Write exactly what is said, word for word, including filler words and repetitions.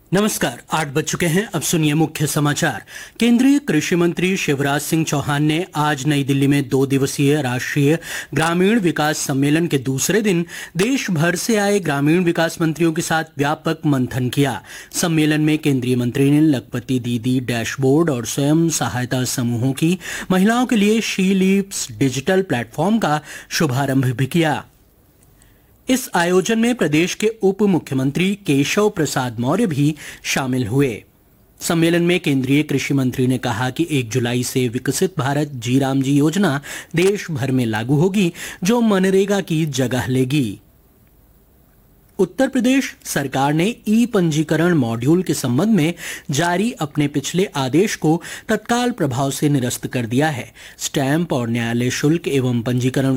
नमस्कार। आठ बज चुके हैं। अब सुनिए मुख्य समाचार। केंद्रीय कृषि मंत्री शिवराज सिंह चौहान ने आज नई दिल्ली में दो दिवसीय राष्ट्रीय ग्रामीण विकास सम्मेलन के दूसरे दिन देश भर से आए ग्रामीण विकास मंत्रियों के साथ व्यापक मंथन किया। सम्मेलन में केंद्रीय मंत्री ने लखपति दीदी डैशबोर्ड और स्वयं सहायता समूहों की महिलाओं के लिए शी लीप्स डिजिटल प्लेटफॉर्म का शुभारंभ भी किया। इस आयोजन में प्रदेश के उप मुख्यमंत्री केशव प्रसाद मौर्य भी शामिल हुए। सम्मेलन में केंद्रीय कृषि मंत्री ने कहा कि एक जुलाई से विकसित भारत जी राम जी योजना देश भर में लागू होगी, जो मनरेगा की जगह लेगी। उत्तर प्रदेश सरकार ने ई पंजीकरण मॉड्यूल के संबंध में जारी अपने पिछले आदेश को तत्काल प्रभाव से निरस्त कर दिया है। स्टैंप और न्यायालय शुल्क एवं पंजीकरण